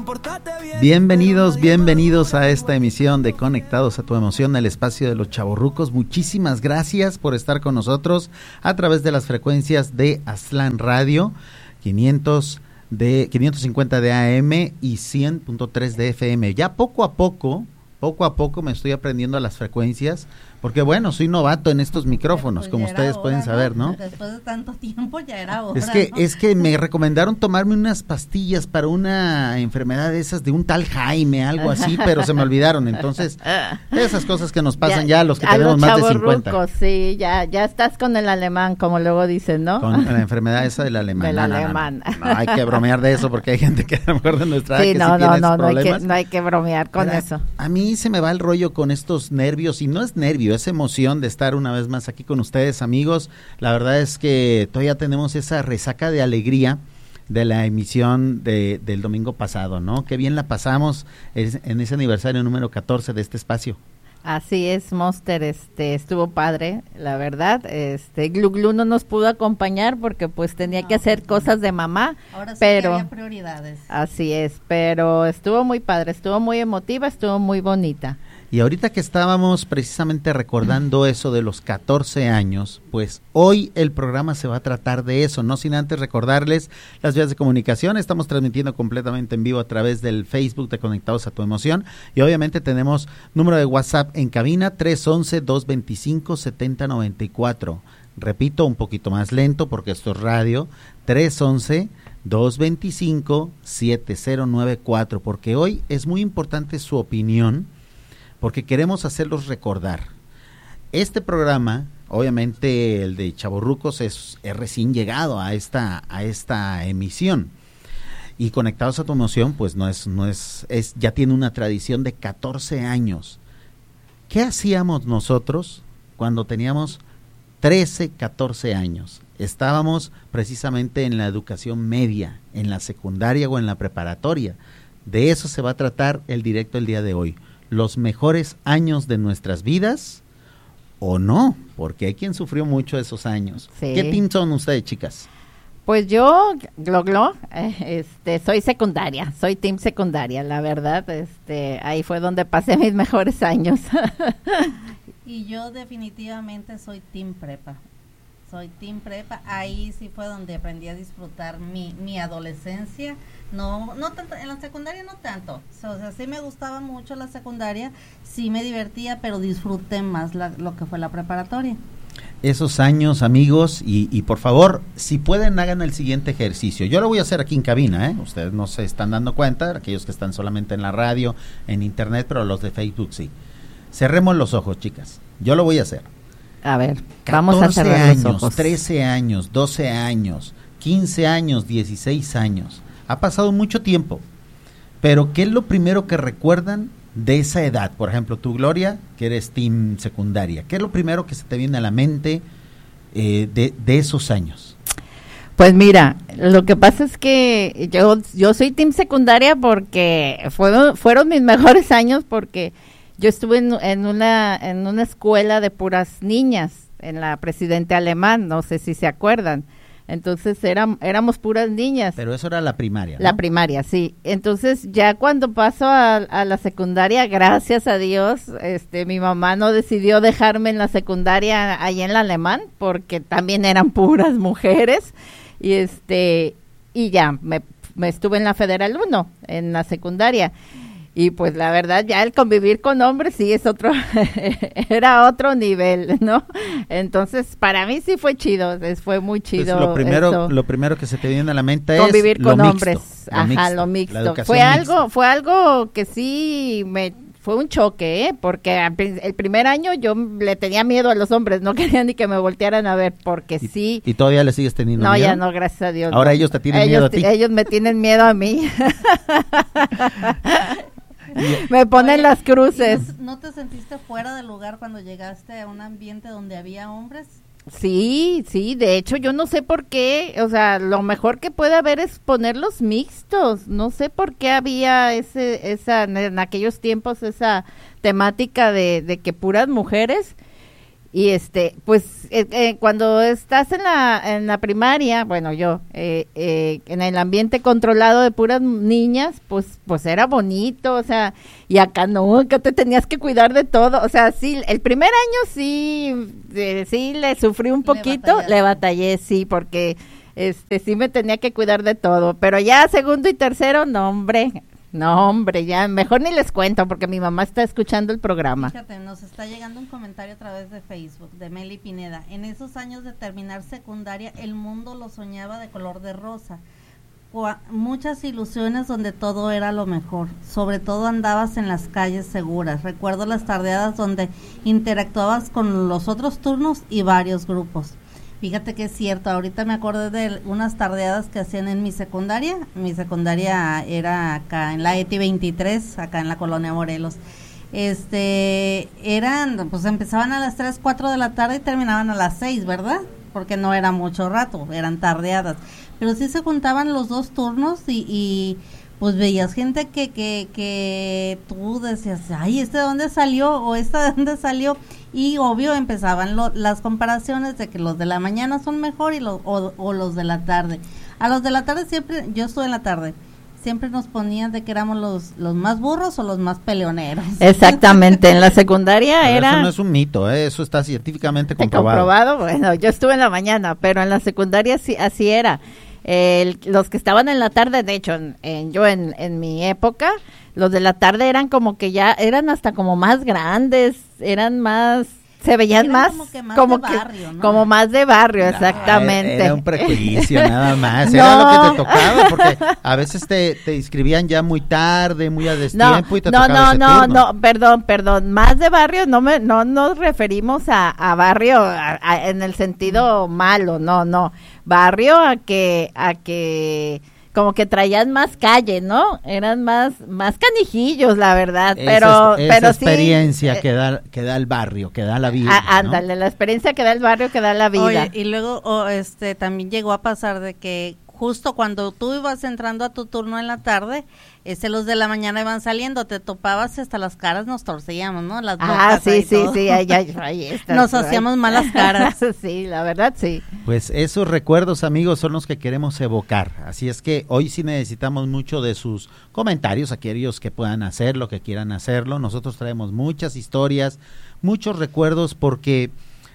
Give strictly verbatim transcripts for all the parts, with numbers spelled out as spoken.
Bienvenidos, bienvenidos a esta emisión de Conectados a tu Emoción, el espacio de los chavorrucos. Muchísimas gracias por estar con nosotros a través de las frecuencias de Aztlán Radio, quinientos de quinientos cincuenta de A M y cien punto tres de F M. Ya poco a poco, poco a poco me estoy aprendiendo a las frecuencias, porque bueno, soy novato en estos micrófonos, pues como ustedes hora, pueden saber, ¿no? Después de tanto tiempo ya era hora. Es que, ¿no? es que me recomendaron tomarme unas pastillas para una enfermedad de esas de un tal Jaime, algo así, pero se me olvidaron. Entonces, esas cosas que nos pasan ya, ya los que tenemos más de cincuenta. Sí, ya, ya estás con el alemán, como luego dicen, ¿no? Con la enfermedad esa del alemán. Del no, alemán. No, no, no, no hay que bromear de eso porque hay gente que a lo mejor de nuestra edad sí, que no, sí tiene no, no, no hay que, problemas. no hay que bromear con Pero eso. A mí se me va el rollo con estos nervios, y no es nervio, es emoción de estar una vez más aquí con ustedes, amigos. La verdad es que todavía tenemos esa resaca de alegría de la emisión de, del domingo pasado, ¿no? Qué bien la pasamos en ese aniversario número catorce de este espacio. Así es, Monster, este, estuvo padre, la verdad. Este, Glu Glu no nos pudo acompañar porque pues tenía no, que hacer cosas de mamá. Ahora sí pero que había prioridades. Así es, pero estuvo muy padre, estuvo muy emotiva, estuvo muy bonita. Y ahorita que estábamos precisamente recordando eso de los catorce años, pues hoy el programa se va a tratar de eso, no sin antes recordarles las vías de comunicación. Estamos transmitiendo completamente en vivo a través del Facebook de Conectados a tu Emoción, y obviamente tenemos número de WhatsApp en cabina tres once, dos veinticinco, setenta noventa y cuatro. Repito, un poquito más lento porque esto es radio, tres once, dos veinticinco, setenta noventa y cuatro, porque hoy es muy importante su opinión, porque queremos hacerlos recordar. Este programa, obviamente el de Chavorrucos, es, es recién llegado a esta a esta emisión. Y Conectados a tu Emoción, pues no es no es es ya tiene una tradición de catorce años. ¿Qué hacíamos nosotros cuando teníamos trece, catorce años? Estábamos precisamente en la educación media, en la secundaria o en la preparatoria. De eso se va a tratar el directo el día de hoy. Los mejores años de nuestras vidas, o no, porque hay quien sufrió mucho esos años. Sí. ¿Qué team son ustedes, chicas? Pues yo, Glo Glo, eh, este, soy secundaria, soy team secundaria, la verdad, este, ahí fue donde pasé mis mejores años. Y yo definitivamente soy team prepa. Soy team prepa, ahí sí fue donde aprendí a disfrutar mi, mi adolescencia. No, no tanto, en la secundaria no tanto, o sea, sí me gustaba mucho la secundaria, sí me divertía, pero disfruté más la, lo que fue la preparatoria. Esos años, amigos, y, y por favor, si pueden, hagan el siguiente ejercicio. Yo lo voy a hacer aquí en cabina, ¿eh? Ustedes no se están dando cuenta, aquellos que están solamente en la radio, en internet, pero los de Facebook sí. Cerremos los ojos, chicas, yo lo voy a hacer. A ver, vamos a cerrar años, los ojos. trece años, doce años, quince años, dieciséis años. Ha pasado mucho tiempo, pero ¿qué es lo primero que recuerdan de esa edad? Por ejemplo, tú, Gloria, que eres team secundaria, ¿qué es lo primero que se te viene a la mente eh, de, de esos años? Pues mira, lo que pasa es que yo yo soy team secundaria porque fueron fueron mis mejores años, porque yo estuve en, en una en una escuela de puras niñas, en la Presidente Alemán, no sé si se acuerdan. Entonces eran, éramos puras niñas. Pero eso era la primaria, ¿no? La primaria, sí. Entonces ya cuando paso a, a la secundaria, gracias a Dios, este, mi mamá no decidió dejarme en la secundaria ahí en la Alemán, porque también eran puras mujeres, y este, y ya, me, me estuve en la Federal uno, en la secundaria. Y pues la verdad ya el convivir con hombres sí es otro, era otro nivel, ¿no? Entonces para mí sí fue chido, fue muy chido. Pues lo primero, eso. lo primero que se te viene a la mente es convivir con lo hombres, mixto, lo ajá, mixto, lo mixto. Fue algo, mixta. fue algo que sí me fue un choque, ¿eh? Porque el primer año yo le tenía miedo a los hombres, no quería ni que me voltearan a ver, porque ¿Y, sí. ¿Y todavía le sigues teniendo no, miedo? No, ya no, gracias a Dios. Ahora no. ellos te tienen ellos, miedo a ti. Ellos me tienen miedo a mí. Me ponen Oye, las cruces. ¿No te sentiste fuera de lugar cuando llegaste a un ambiente donde había hombres? Sí, sí, de hecho yo no sé por qué, o sea, lo mejor que puede haber es ponerlos mixtos, no sé por qué había ese, esa, en aquellos tiempos esa temática de, de que puras mujeres, Y este, pues eh, eh, cuando estás en la en la primaria, bueno, yo eh, eh, en el ambiente controlado de puras niñas, pues pues era bonito, o sea, y acá no, acá te tenías que cuidar de todo, o sea, sí, el primer año sí, eh, sí le sufrí un poquito, le, le batallé, sí, porque este sí me tenía que cuidar de todo, pero ya segundo y tercero, no, hombre. No, hombre, ya mejor ni les cuento porque mi mamá está escuchando el programa. Fíjate, nos está llegando un comentario a través de Facebook de Meli Pineda. En esos años de terminar secundaria, el mundo lo soñaba de color de rosa. Muchas ilusiones donde todo era lo mejor. Sobre todo andabas en las calles seguras. Recuerdo las tardeadas donde interactuabas con los otros turnos y varios grupos. Fíjate que es cierto, ahorita me acordé de unas tardeadas que hacían en mi secundaria. Mi secundaria era acá en la E T I veintitrés, acá en la colonia Morelos. Este, eran, pues empezaban a las tres, cuatro de la tarde y terminaban a las seis, ¿verdad? Porque no era mucho rato, eran tardeadas. Pero sí se juntaban los dos turnos y, y pues veías gente que, que, que tú decías, ay, ¿este de dónde salió? O ¿esta de dónde salió? Y obvio empezaban lo, las comparaciones de que los de la mañana son mejor y lo, o, o los de la tarde. A los de la tarde siempre, yo estuve en la tarde, siempre nos ponían de que éramos los los más burros o los más peleoneros. Exactamente, en la secundaria pero era... Eso no es un mito, ¿eh? Eso está científicamente comprobado. comprobado. Bueno, yo estuve en la mañana, pero en la secundaria sí, así era. El, los que estaban en la tarde, de hecho, en, en, yo en, en mi época, los de la tarde eran como que ya, eran hasta como más grandes, eran más, se veían eran más, como que más como de que, barrio, ¿no? como más de barrio, No, exactamente. Era un prejuicio nada más, No. era lo que te tocaba, porque a veces te, te inscribían ya muy tarde, muy a destiempo no, y te no, tocaba no, ese no, turno. no, perdón, perdón, más de barrio, no me, no nos referimos a, a barrio a, a, en el sentido malo, no, no, barrio a que, a que, como que traían más calle, ¿no? Eran más, más canijillos, la verdad, Esa pero, es- esa pero experiencia sí, que da, que da el barrio, que da la vida, Ah, ¿no? ándale, la experiencia que da el barrio, que da la vida. Oye, y luego oh, este también llegó a pasar de que justo cuando tú ibas entrando a tu turno en la tarde, este los de la mañana iban saliendo, te topabas y hasta las caras nos torcíamos, ¿no? Las Ah, bocas sí, ahí sí, todo. sí, ahí, ahí, ahí está. Nos hacíamos malas caras. Sí, la verdad, sí. Pues esos recuerdos, amigos, son los que queremos evocar. Así es que hoy sí necesitamos mucho de sus comentarios, aquellos que puedan hacerlo, que quieran hacerlo. Nosotros traemos muchas historias, muchos recuerdos, porque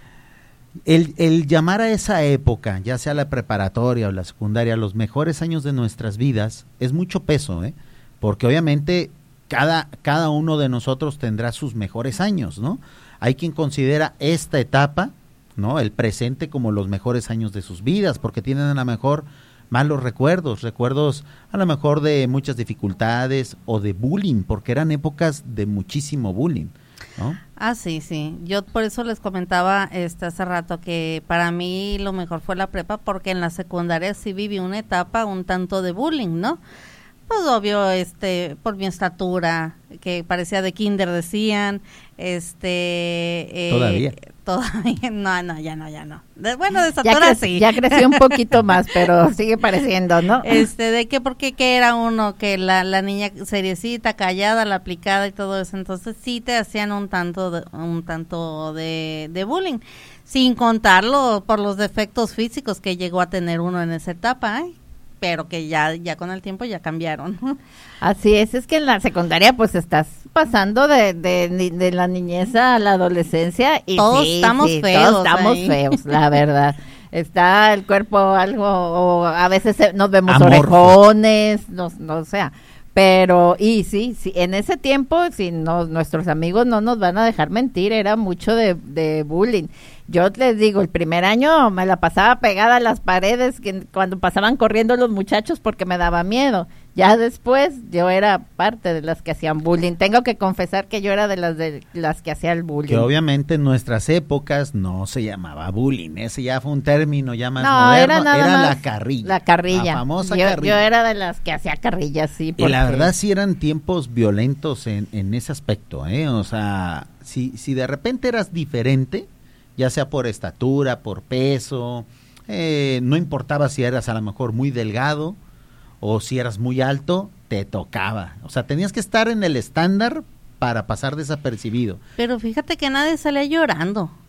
el, el llamar a esa época, ya sea la preparatoria o la secundaria, los mejores años de nuestras vidas, es mucho peso, ¿eh? Porque obviamente cada, cada uno de nosotros tendrá sus mejores años, ¿no? Hay quien considera esta etapa, ¿no?, el presente, como los mejores años de sus vidas, porque tienen a lo mejor malos recuerdos, recuerdos a lo mejor de muchas dificultades o de bullying, porque eran épocas de muchísimo bullying, ¿no? Ah, sí, sí. Yo por eso les comentaba este hace rato que para mí lo mejor fue la prepa, porque en la secundaria sí viví una etapa un tanto de bullying, ¿no? Pues obvio, este, por mi estatura, que parecía de kinder, decían, este... Eh, Todavía. Todavía, no, no, ya no, ya no. De, bueno, de Ya, estatura cre- sí. ya creció un poquito más, pero sigue pareciendo, ¿no? Este, de que, porque que era uno, que la, la niña seriecita, callada, la aplicada y todo eso, entonces sí te hacían un tanto de, un tanto de, de bullying, sin contarlo por los defectos físicos que llegó a tener uno en esa etapa, ¿eh? Pero que ya ya con el tiempo ya cambiaron. Así es, es que en la secundaria pues estás pasando de, de, ni- de la niñez a la adolescencia y Todos sí, estamos sí, feos todos estamos ahí. feos, la verdad. Está el cuerpo algo, o a veces se- nos vemos Amorfo. orejones, no, no o sea, pero, y sí, sí, en ese tiempo, si no, nuestros amigos no nos van a dejar mentir, era mucho de, de bullying. Yo les digo, el primer año me la pasaba pegada a las paredes que, cuando pasaban corriendo los muchachos porque me daba miedo. Ya después yo era parte de las que hacían bullying. Tengo que confesar que yo era de las de las que hacía el bullying. Que obviamente en nuestras épocas no se llamaba bullying, ese ya fue un término ya más no, moderno, era nada era más la carrilla. La carrilla. La famosa yo, carrilla. yo era de las que hacía carrillas, sí. Y la porque- verdad sí eran tiempos violentos en, en ese aspecto, ¿eh? O sea, si, si de repente eras diferente, ya sea por estatura, por peso, eh, no importaba si eras a lo mejor muy delgado o si eras muy alto, te tocaba. O sea, tenías que estar en el estándar para pasar desapercibido. Pero fíjate que nadie salía llorando.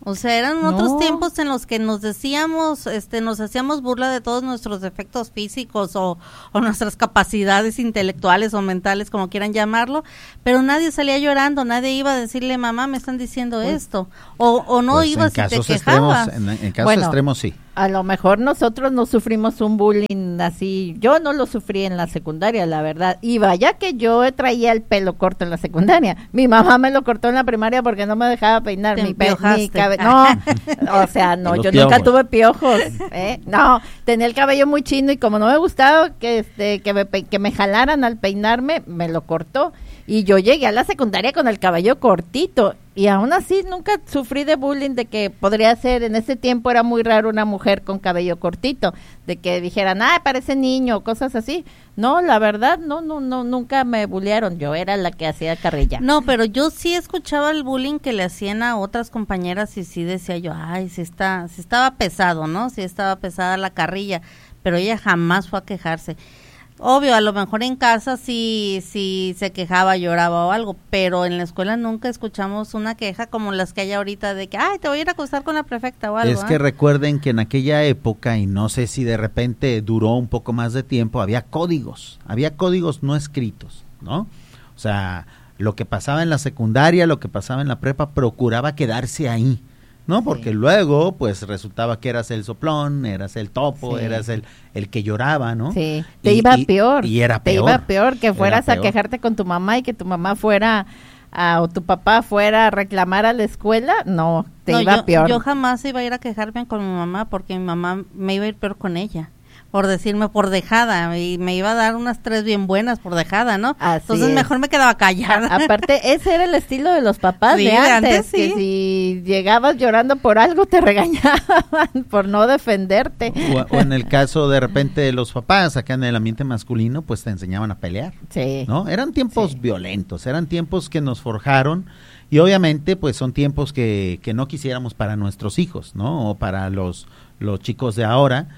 O sea, eran No. otros tiempos en los que nos decíamos, este, nos hacíamos burla de todos nuestros defectos físicos o, o nuestras capacidades intelectuales o mentales, como quieran llamarlo, pero nadie salía llorando, nadie iba a decirle, mamá, me están diciendo Pues, esto, o, o no Pues ibas en y te casos quejabas. extremos, en, en casos Bueno, extremos sí. A lo mejor nosotros no sufrimos un bullying así. Yo no lo sufrí en la secundaria, la verdad. Y vaya que yo traía el pelo corto en la secundaria. Mi mamá me lo cortó en la primaria porque no me dejaba peinar Te mi, pe- mi empiojaste. cabe- No, o sea, no, Los yo piojos. nunca tuve piojos. ¿eh? No, tenía el cabello muy chino y como no me gustaba que este que me, pe- que me jalaran al peinarme, me lo cortó. Y yo llegué a la secundaria con el cabello cortito y aún así nunca sufrí de bullying, de que podría ser, en ese tiempo era muy raro una mujer con cabello cortito, de que dijeran, ah, parece niño, cosas así. No, la verdad, no, no, no, nunca me bullearon, yo era la que hacía carrilla. No, pero yo sí escuchaba el bullying que le hacían a otras compañeras y sí decía yo, ay, sí está, sí estaba pesado, ¿no? Sí estaba pesada la carrilla, pero ella jamás fue a quejarse. Obvio, a lo mejor en casa sí, sí se quejaba, lloraba o algo, pero en la escuela nunca escuchamos una queja como las que hay ahorita de que, ay, te voy a ir a acostar con la prefecta o algo. Es que ¿eh? recuerden que en aquella época, y no sé si de repente duró un poco más de tiempo, había códigos, había códigos no escritos, ¿no? O sea, lo que pasaba en la secundaria, lo que pasaba en la prepa, procuraba quedarse ahí, ¿no? Porque Sí. luego, pues, resultaba que eras el soplón, eras el topo, Sí. eras el, el que lloraba, ¿no? Sí, te Y- iba y- peor. y era Te peor. iba peor que Era fueras a peor. quejarte con tu mamá y que tu mamá fuera a, o tu papá fuera a reclamar a la escuela. No, te No, iba yo, peor. yo jamás iba a ir a quejarme con mi mamá porque mi mamá me iba a ir peor con ella, por decirme por dejada, y me iba a dar unas tres bien buenas por dejada, ¿no? Así Entonces es. mejor me quedaba callada. Aparte, ese era el estilo de los papás Sí, de de antes, antes, que sí. si llegabas llorando por algo te regañaban por no defenderte. O, o en el caso de repente de los papás, acá en el ambiente masculino, pues te enseñaban a pelear. Sí. ¿No? Eran tiempos Sí. violentos, eran tiempos que nos forjaron y obviamente pues son tiempos que, que no quisiéramos para nuestros hijos, ¿no? O para los, los chicos de ahora,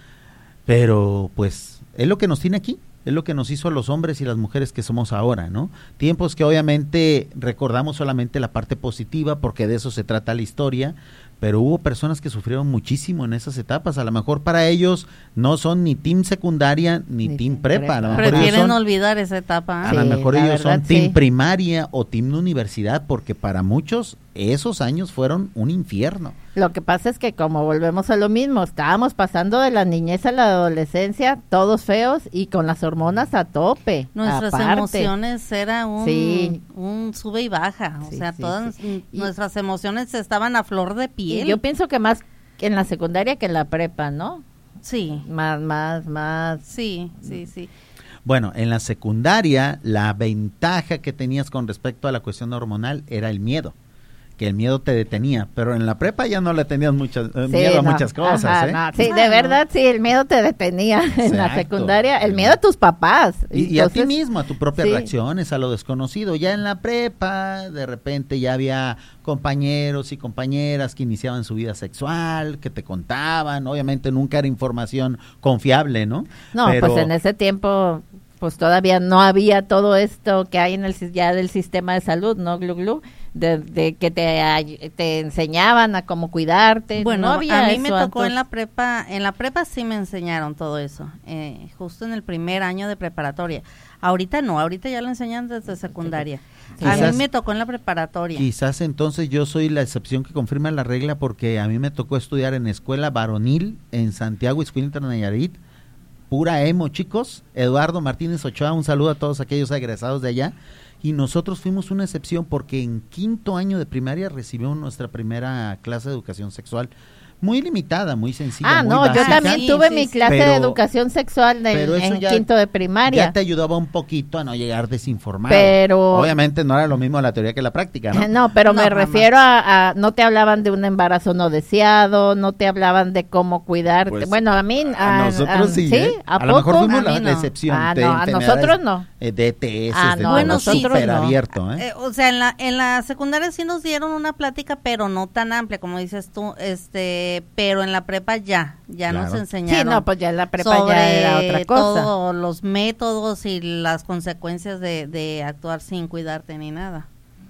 pero pues es lo que nos tiene aquí, es lo que nos hizo a los hombres y las mujeres que somos ahora, ¿no? Tiempos que obviamente recordamos solamente la parte positiva porque de eso se trata la historia, pero hubo personas que sufrieron muchísimo en esas etapas, a lo mejor para ellos no son ni team secundaria ni, Ni team team prepa, prepa. a lo mejor ellos Prefieren son olvidar esa etapa. a ¿eh? lo Sí, mejor la ellos son verdad, team sí. primaria o team universidad, porque para muchos esos años fueron un infierno. Lo que pasa es que como volvemos a lo mismo, estábamos pasando de la niñez a la adolescencia, todos feos y con las hormonas a tope. Nuestras aparte. emociones era un, Sí. un sube y baja, o Sí, sea, sí, todas sí. Y- nuestras emociones estaban a flor de Y piel. yo pienso que más en la secundaria que en la prepa, ¿no? Sí, Más, más, más. sí, sí, sí. Bueno, en la secundaria la ventaja que tenías con respecto a la cuestión hormonal era el miedo, que el miedo te detenía, pero en la prepa ya no le tenías muchas, eh, Sí, miedo a no, muchas cosas, ajá, ¿eh? no, sí, Ah, de no. verdad, sí, el miedo te detenía en la Exacto. secundaria, el miedo a tus papás. Y, y a ti Entonces, mismo, a tu propia sí. reacciones, a lo desconocido. Ya en la prepa, de repente ya había compañeros y compañeras que iniciaban su vida sexual, que te contaban, obviamente nunca era información confiable, ¿no? No, Pero- pues en ese tiempo, pues todavía no había todo esto que hay en el sis- ya del sistema de salud, ¿no? Glu, glu, de, de que te, ay- te enseñaban a cómo cuidarte. Bueno, no había a mí me eso tocó antes. en la prepa, en la prepa sí me enseñaron todo eso, eh, justo en el primer año de preparatoria. Ahorita no, ahorita ya lo enseñan desde secundaria. A Quizás- mí me tocó en la preparatoria. Quizás entonces yo soy la excepción que confirma la regla porque a mí me tocó estudiar en escuela varonil en Santiago, Ixcuintla, Nayarit, pura emo, chicos. Eduardo Martínez Ochoa, un saludo a todos aquellos egresados de allá. Y nosotros fuimos una excepción porque en quinto año de primaria recibimos nuestra primera clase de educación sexual. Muy limitada, muy sencilla. Ah, muy no, yo básica. también Sí, tuve sí, mi sí. clase de Pero- educación sexual en, pero eso en ya- quinto de primaria. Ya te ayudaba un poquito a no llegar desinformado. Pero- obviamente no era lo mismo la teoría que la práctica, ¿no? No, pero No, me jamás. refiero a, a- no te hablaban de un embarazo no deseado, no te hablaban de cómo cuidarte. Pues, bueno, a mí, A nosotros sí, ¿eh? ¿a, a lo mejor poco? fuimos A la, mí la no. excepción. Ah, de no, a enfermedades, nosotros no. eh, de E T S, Ah, de no, todo, Bueno, sí. súper no. abierto, ¿eh? Eh, o sea, en la en la secundaria sí nos dieron una plática, pero no tan amplia como dices tú, este, pero en la prepa ya, ya Claro. nos Sí, enseñaron. no, pues ya en la prepa sobre ya era otra cosa. todos los métodos y las consecuencias de, de actuar sin cuidarte ni nada.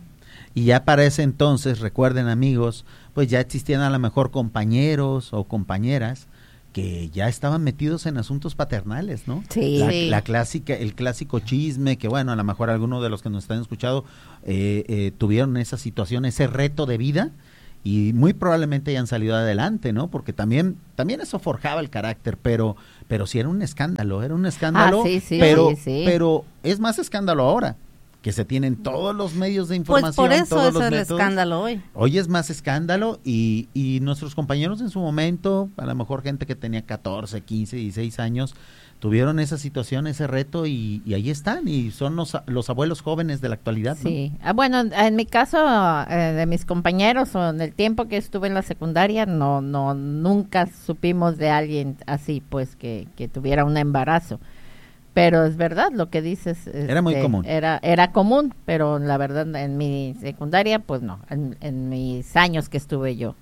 y ya para ese entonces, recuerden amigos, pues ya existían a lo mejor compañeros o compañeras que ya estaban metidos en asuntos paternales, ¿no? Sí. La, sí. la clásica, el clásico chisme, que bueno, a lo mejor algunos de los que nos están escuchando eh, eh, tuvieron esa situación, ese reto de vida, y muy probablemente hayan salido adelante, ¿no? Porque también, también eso forjaba el carácter, pero, pero sí era un escándalo, era un escándalo, ah, sí, sí, pero, sí, sí. pero es más escándalo ahora, que se tienen todos los medios de información. Pues por eso todos es los el métodos. escándalo hoy. Hoy es más escándalo y, y nuestros compañeros en su momento, a lo mejor gente que tenía catorce, quince, dieciséis años, tuvieron esa situación, ese reto y, y ahí están y son los, los abuelos jóvenes de la actualidad, ¿no? Sí, ah, bueno, en mi caso, eh, de mis compañeros o en el tiempo que estuve en la secundaria, no, no, nunca supimos de alguien así, pues, que, que tuviera un embarazo. Pero es verdad lo que dices. Era muy este, común. Era, era común, pero la verdad en mi secundaria, pues no, en, en mis años que estuve yo.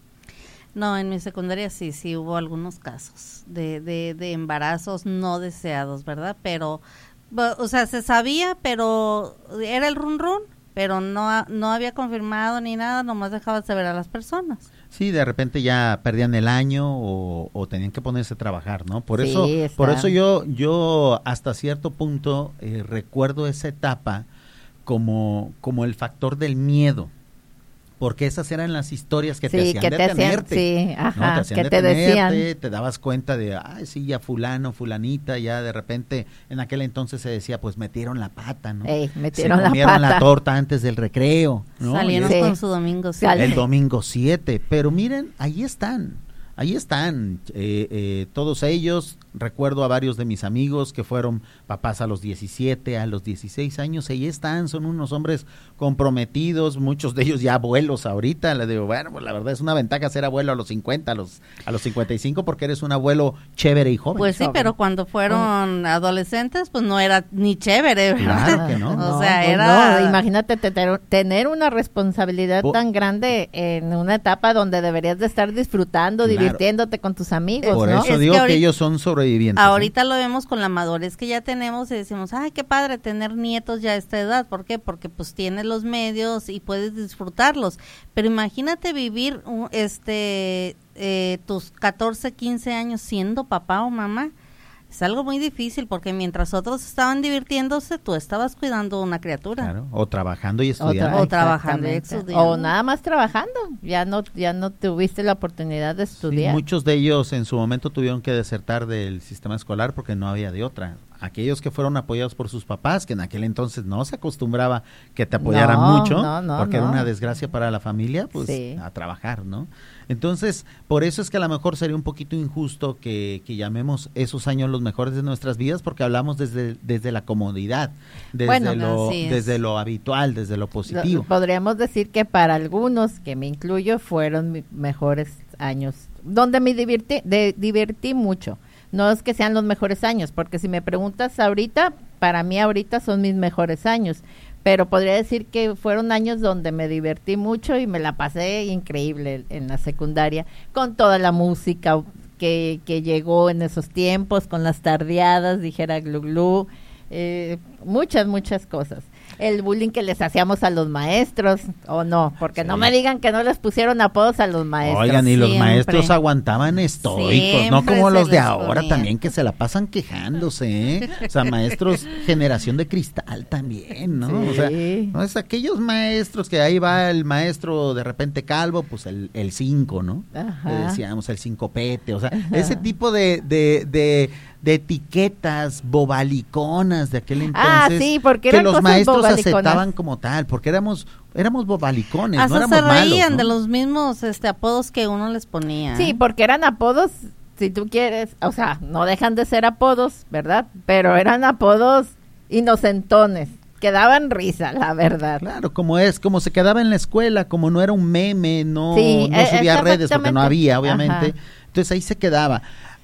No, en mi secundaria sí, sí hubo algunos casos de, de, de embarazos no deseados, ¿verdad? Pero, o sea, se sabía, pero era el run run, pero no, no había confirmado ni nada, nomás dejaba saber a las personas. Sí, de repente ya perdían el año o, o tenían que ponerse a trabajar, ¿no? Por Sí, eso, está. por eso yo, yo hasta cierto punto eh, recuerdo esa etapa como, como el factor del miedo. Porque esas eran las historias que Sí, te hacían que te hacían- detenerte. sí, ¿no? ajá, Te hacían que te detenerte, decían. te dabas cuenta de, ay, sí, ya fulano, fulanita, ya de repente, en aquel entonces se decía, pues metieron la pata, ¿no? Ey, metieron se la comieron pata. la torta antes del recreo, ¿no? Salieron Y es- Sí. con su domingo. Sí. Sal- el domingo siete, pero miren, ahí están, ahí están, eh, eh, todos ellos. Recuerdo a varios de mis amigos que fueron papás a los diecisiete, a los dieciséis años, ahí están, son unos hombres comprometidos, muchos de ellos ya abuelos ahorita. Le digo, bueno, pues la verdad es una ventaja ser abuelo a los cincuenta, a los, a los cincuenta y cinco, porque eres un abuelo chévere y joven. Pues sí, joven. pero cuando fueron adolescentes, pues no era ni chévere, ¿verdad? Claro que no. O sea, pues era... no, imagínate tener, tener una responsabilidad Po- tan grande en una etapa donde deberías de estar disfrutando, Claro. divirtiéndote con tus amigos, Por ¿no? eso Es digo que que, ahorita- ellos son sobrevivientes. ¿eh? Ahorita lo vemos con la madurez que ya tenemos y decimos, ay, qué padre tener nietos ya a esta edad. ¿Por qué? Porque pues tienes los medios y puedes disfrutarlos. Pero imagínate vivir uh, este eh, tus catorce, quince años siendo papá o mamá. Es algo muy difícil porque mientras otros estaban divirtiéndose, tú estabas cuidando una criatura. Claro, o trabajando y O, estudiando. tra- O trabajando y exactamente. estudiando. O nada más trabajando, ya no ya no tuviste la oportunidad de Sí, estudiar. muchos de ellos en su momento tuvieron que desertar del sistema escolar porque no había de otra. Aquellos que fueron apoyados por sus papás, que en aquel entonces no se acostumbraba que te apoyaran No, mucho, no, no, porque era no. una desgracia para la familia, pues Sí. a trabajar, ¿no? Entonces, por eso es que a lo mejor sería un poquito injusto que, que llamemos esos años los mejores de nuestras vidas, porque hablamos desde, desde la comodidad, desde, Bueno, lo, así es. desde lo habitual, desde lo positivo. Lo- Podríamos decir que para algunos, que me incluyo, fueron mis mejores años, donde me divertí, de, divertí mucho. No es que sean los mejores años, porque si me preguntas ahorita, para mí ahorita son mis mejores años, pero podría decir que fueron años donde me divertí mucho y me la pasé increíble en la secundaria, con toda la música que, que llegó en esos tiempos, con las tardeadas, dijera Glu Glu, eh, muchas, muchas cosas. El bullying que les hacíamos a los maestros, o no, porque Sí. no me digan que no les pusieron apodos a los maestros. Oigan, y los siempre. maestros aguantaban estoicos, no Siempre como se los de les ahora ponía. también, que se la pasan quejándose, ¿eh? O sea, maestros generación de cristal también, ¿no? Sí. O sea, no es aquellos maestros que ahí va el maestro de repente calvo, pues el el cinco, ¿no? Ajá. Le decíamos el cincopete, o sea, ese tipo de, de, de, de etiquetas bobaliconas de aquel entonces, Ah, sí, porque que eran los cosas maestros bobaliconas. aceptaban como tal, porque éramos éramos bobalicones, no Hasta éramos se reían malos, ¿no? de los mismos este apodos que uno les ponía. Sí, porque eran apodos, si tú quieres, o sea, no dejan de ser apodos, ¿verdad? Pero eran apodos inocentones, que daban risa, la verdad. Claro, como es, como se quedaba en la escuela, como no era un meme, no, Sí, no eh, subía a redes porque no exactamente. había, obviamente. Ajá. Entonces ahí se quedaba.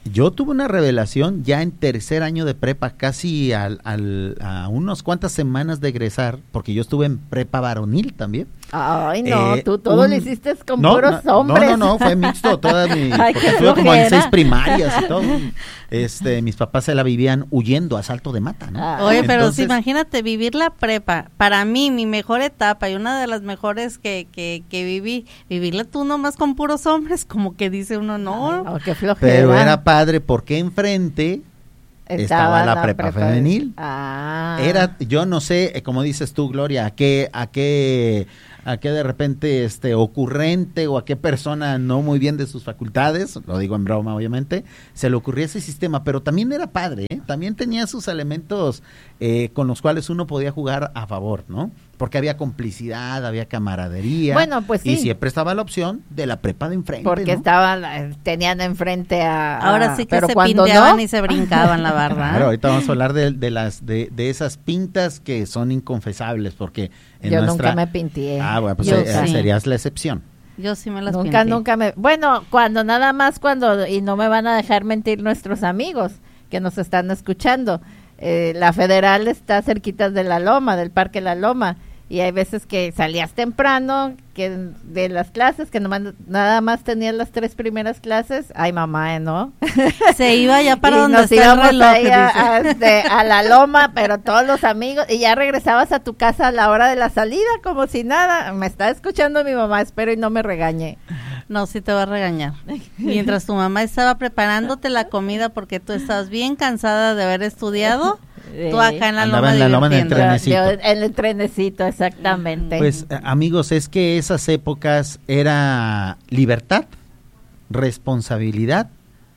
Yo tuve una revelación ya en tercer año de prepa, casi al, al, a unas cuantas semanas de egresar, porque yo estuve en prepa varonil también. Ay, no, Eh, tú todo un- lo hiciste con no, puros no, hombres. No, no, no, fue mixto toda mi, Ay, porque qué estuve como en flojera. seis primarias y todo. Este, mis papás se la vivían huyendo a salto de mata, ¿no? Ah. Oye, pero Entonces- sí, imagínate vivir la prepa. Para mí, mi mejor etapa y una de las mejores que, que, que viví, vivirla tú nomás con puros hombres, como que dice uno, no. Oh, qué flojera. Pero era padre porque enfrente estaba la prepa femenil. Ah. Era, yo no sé, eh, como dices tú, Gloria, a qué, a qué, a qué de repente este ocurrente o a qué persona no muy bien de sus facultades, lo digo en broma obviamente, se le ocurría ese sistema, pero también era padre, ¿eh? También tenía sus elementos eh, con los cuales uno podía jugar a favor, ¿no? Porque había complicidad, había camaradería. Bueno, pues sí. Y siempre estaba la opción de la prepa de enfrente, Porque ¿no? estaban, eh, tenían enfrente a... Ahora a- sí que pero se cuando pinteaban no, y se brincaban, la verdad. Claro, ahorita vamos a hablar de, de las de, de esas pintas que son inconfesables, porque en yo nuestra... nunca me pinté. Ah, bueno, pues Yo eh, sí. serías la excepción. Yo sí me las Nunca, pinté. nunca me... Bueno, cuando nada más cuando... Y no me van a dejar mentir nuestros amigos que nos están escuchando. Eh, la Federal está cerquita de la Loma, del Parque La Loma. Y hay veces que salías temprano, que de las clases, que nomás, nada más tenías las tres primeras clases. Ay, mamá, ¿eh, ¿no? Se iba ya para Y donde nos está el íbamos reloj. ahí a, dice. a, este, a la Loma, pero todos los amigos, y ya regresabas a tu casa a la hora de la salida, como si nada. Me está escuchando mi mamá, espero y no me regañe. No, sí te va a regañar. Mientras tu mamá estaba preparándote la comida porque tú estabas bien cansada de haber estudiado, tú acá en la Andaba loma en la loma en el divirtiéndote. trenecito. Yo- en el trenecito, exactamente. Pues eh, amigos, es que esas épocas era libertad, responsabilidad,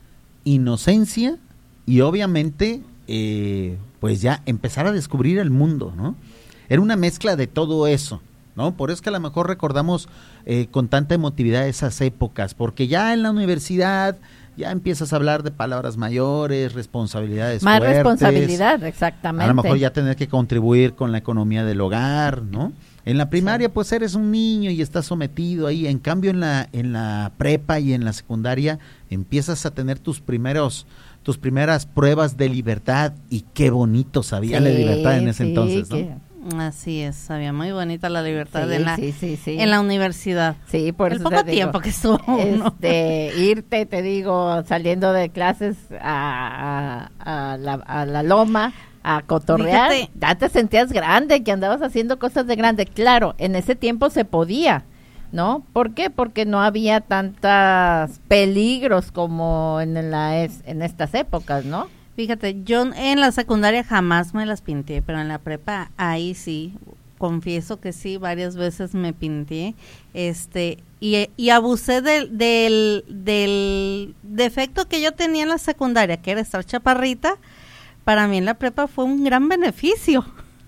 inocencia y obviamente eh, pues ya empezar a descubrir el mundo, ¿no? Era una mezcla de todo eso, ¿no? Por eso es que a lo mejor recordamos eh, con tanta emotividad esas épocas, porque ya en la universidad ya empiezas a hablar de palabras mayores, responsabilidades Más fuertes. responsabilidad, exactamente. A lo mejor ya tener que contribuir con la economía del hogar, ¿no? En la primaria, pues eres un niño y estás sometido ahí. En cambio, en la en la prepa y en la secundaria empiezas a tener tus primeros tus primeras pruebas de libertad y qué bonito sabía la Sí, libertad en ese sí, entonces, que- ¿no? Así es, sabía muy bonita la libertad sí, en, la, sí, sí, sí. en la universidad. Sí, por el eso poco te digo, tiempo que estuvo uno. este, irte, te digo, saliendo de clases a, a, a la, a la loma, a cotorrear, Fíjate. ya te sentías grande, que andabas haciendo cosas de grande. Claro, en ese tiempo se podía, ¿no? ¿Por qué? Porque no había tantos peligros como en, la, es- en estas épocas, ¿no? Fíjate, yo en la secundaria jamás me las pinté, pero en la prepa ahí sí, confieso que sí, varias veces me pinté, este, y, y abusé del, del, del defecto que yo tenía en la secundaria, que era estar chaparrita. Para mí en la prepa fue un gran beneficio.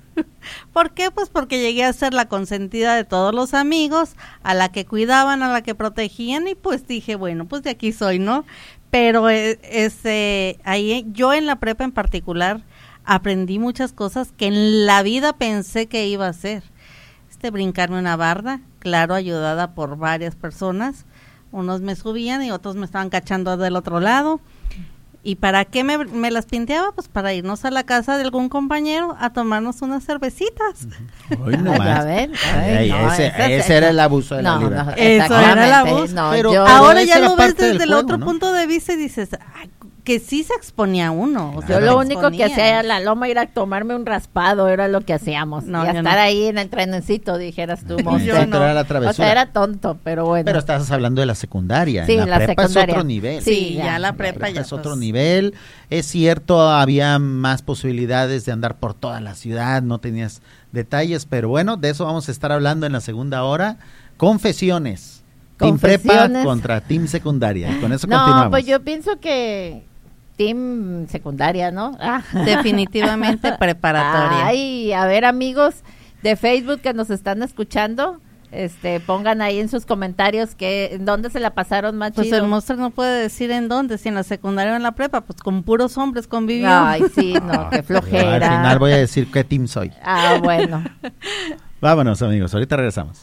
¿Por qué? Pues porque llegué a ser la consentida de todos los amigos, a la que cuidaban, a la que protegían, y pues dije, bueno, pues de aquí soy, ¿no? Pero eh, ese, ahí yo en la prepa en particular aprendí muchas cosas que en la vida pensé que iba a hacer. Este, brincarme una barda, claro, ayudada por varias personas. Unos me subían y otros me estaban cachando del otro lado. ¿Y para qué me, me las pinteaba? Pues para irnos a la casa de algún compañero a tomarnos unas cervecitas. Hoy no Ay, más. ya ven, ay, Ay, no, ese, ese- ese era el abuso de la No, libertad. no, Eso era el exactamente, abuso. no, Pero yo- Ahora esa ya era lo ves parte del desde el juego, otro ¿no? punto de vista y dices, "Ay, que sí se exponía uno". O sea, Yo Claro. lo se único que exponía. hacía era la loma, ir a tomarme un raspado, era lo que hacíamos. No, y a yo estar no. ahí en el trenecito, dijeras tú, Sí, monte. yo no. era la O travesura. sea, era tonto, pero bueno. Pero estás hablando de la secundaria. Sí, en la, la prepa secundaria. es otro nivel. Sí, Sí, ya. ya la La prepa prepa ya es otro pues, nivel. Es cierto, había más posibilidades de andar por toda la ciudad, no tenías detalles, pero bueno, de eso vamos a estar hablando en la segunda hora. Confesiones. Team prepa Confesiones. contra team secundaria. Y con eso no, continuamos. pues yo pienso que team secundaria, ¿no? Ah. definitivamente preparatoria. Ay, a ver, amigos de Facebook que nos están escuchando, este, pongan ahí en sus comentarios que en dónde se la pasaron más Pues chido. el monstruo no puede decir en dónde, si en la secundaria o en la prepa, pues con puros hombres convivió. Ay, sí, no, qué Al flojera. final voy a decir qué team soy. Ah, bueno. Vámonos, amigos, ahorita regresamos.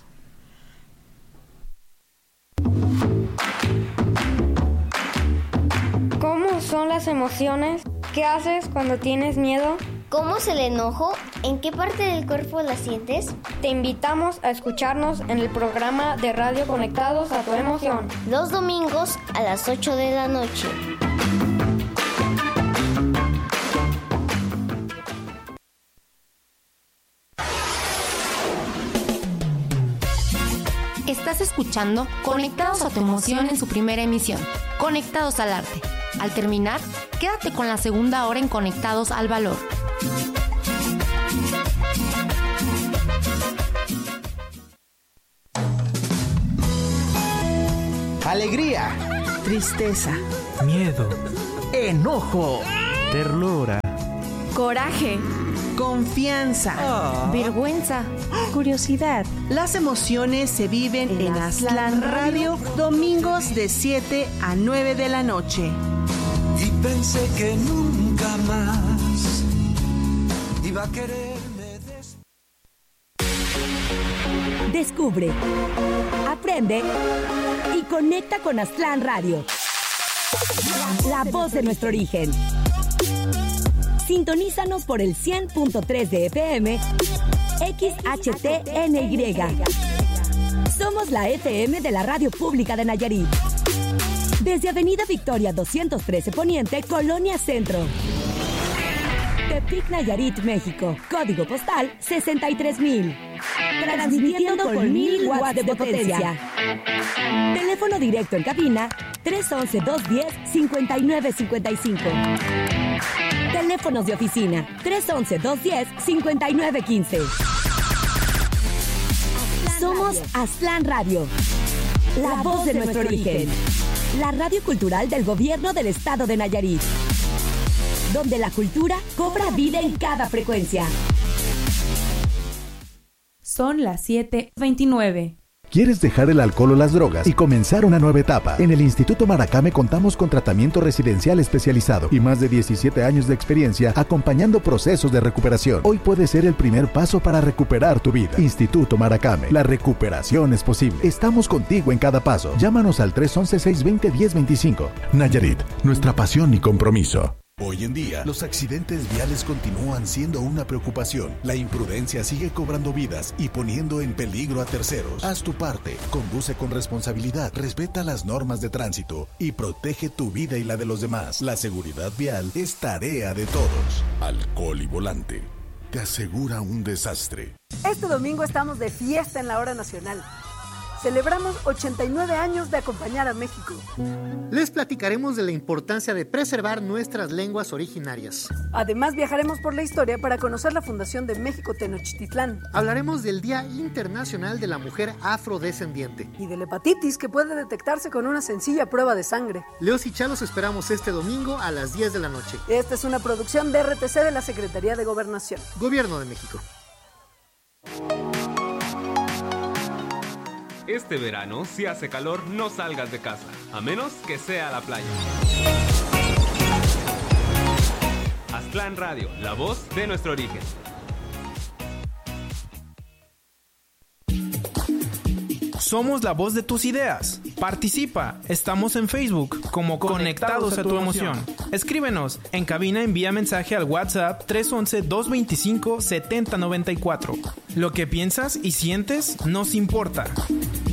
¿Cómo son las emociones? ¿Qué haces cuando tienes miedo? ¿Cómo es el enojo? ¿En qué parte del cuerpo la sientes? Te invitamos a escucharnos en el programa de radio Conectados a tu Emoción. Los domingos a las ocho de la noche. Estás escuchando Conectados a tu Emoción en su primera emisión, Conectados al Arte. Al terminar, quédate con la segunda hora en Conectados al Valor. Alegría, tristeza, miedo, enojo, ternura, coraje, confianza, oh. vergüenza, curiosidad. Las emociones se viven en, en Aztlán Radio, domingos de siete a nueve de la noche. Y pensé que nunca más iba a quererme des... Descubre, aprende y conecta con Aztlán Radio, la voz de nuestro origen. Sintonízanos por el cien punto tres de F M, X H T N Y. Somos la F M de la Radio Pública de Nayarit. Desde Avenida Victoria doscientos trece Poniente, Colonia Centro. Tepic, Nayarit, México. Código postal sesenta y tres mil. Transmitiendo con mil watts de potencia. Teléfono directo en cabina tres once, dos diez, cincuenta y nueve cincuenta y cinco. Teléfonos de oficina tres once, dos diez, cincuenta y nueve quince. Somos Aztlán Radio, la voz de nuestro origen. La radio cultural del gobierno del estado de Nayarit, donde la cultura cobra vida en cada frecuencia. Son las siete veintinueve. ¿Quieres dejar el alcohol o las drogas y comenzar una nueva etapa? En el Instituto Maracame contamos con tratamiento residencial especializado y más de diecisiete años de experiencia acompañando procesos de recuperación. Hoy puede ser el primer paso para recuperar tu vida. Instituto Maracame, la recuperación es posible. Estamos contigo en cada paso. Llámanos al tres once, seiscientos veinte, diez veinticinco. Nayarit, nuestra pasión y compromiso. Hoy en día, los accidentes viales continúan siendo una preocupación. La imprudencia sigue cobrando vidas y poniendo en peligro a terceros. Haz tu parte, conduce con responsabilidad, respeta las normas de tránsito y protege tu vida y la de los demás. La seguridad vial es tarea de todos. Alcohol y volante te asegura un desastre. Este domingo estamos de fiesta en la Hora Nacional. Celebramos ochenta y nueve años de acompañar a México. Les platicaremos de la importancia de preservar nuestras lenguas originarias. Además, viajaremos por la historia para conocer la fundación de México Tenochtitlán. Hablaremos del Día Internacional de la Mujer Afrodescendiente. Y de la hepatitis, que puede detectarse con una sencilla prueba de sangre. Leos y Chalos esperamos este domingo a las diez de la noche. Esta es una producción de R T C de la Secretaría de Gobernación. Gobierno de México. Este verano, si hace calor, no salgas de casa, a menos que sea a la playa. Aztlán Radio, la voz de nuestro origen. Somos la voz de tus ideas. Participa. Estamos en Facebook como Conectados, Conectados a tu emoción. Escríbenos. En cabina envía mensaje al WhatsApp tres once, dos veinticinco, setenta noventa y cuatro. Lo que piensas y sientes nos importa.